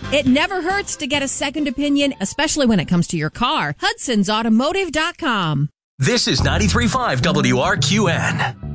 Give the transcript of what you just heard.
It never hurts to get a second opinion, especially when it comes to your car. Hudson'sAutomotive.com. This is 93.5 WRQN.